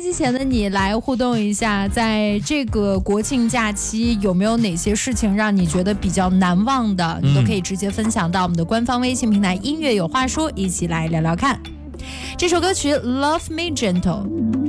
机前的你来互动一下，在这个国庆假期有没有哪些事情让你觉得比较难忘的，你都可以直接分享到我们的官方微信平台音乐有话说，一起来聊聊看。这首歌曲 Love Me Gentle